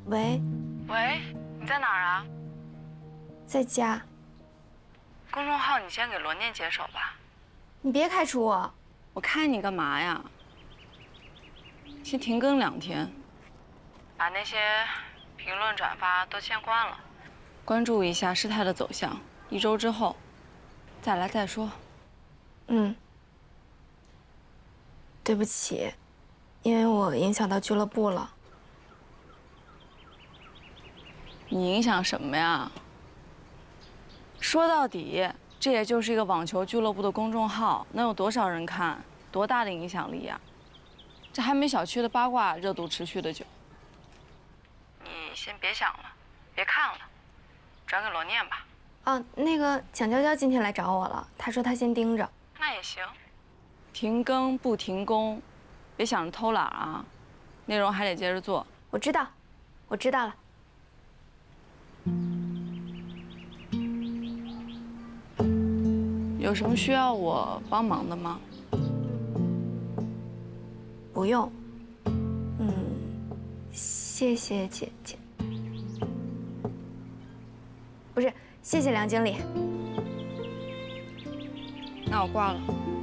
喂， 喂，你在哪儿啊？ 在家。 公众号你先给罗念接手吧。 你别开除我。 我开你干嘛呀？先停更2天，把那些评论转发都先关了，关注一下事态的走向。1周之后，再来再说。 嗯。对不起，因为我影响到俱乐部了。 你影响什么呀？说到底，这也就是一个网球俱乐部的公众号，能有多少人看？多大的影响力呀？这还没小区的八卦热度持续的久。你先别想了，别看了，转给罗念吧。 哦，那个蒋娇娇今天来找我了，她说她先盯着。 那也行。停更不停工，别想着偷懒啊，内容还得接着做。 我知道，我知道了。 有什么需要我帮忙的吗？ 不用。谢谢姐姐。不是，谢谢梁经理。 那我挂了。